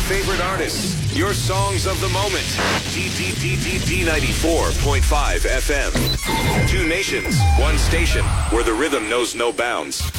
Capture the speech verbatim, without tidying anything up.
favorite artists, your songs of the moment. D D D D D ninety-four point five F M. Two nations, one station, where the rhythm knows no bounds.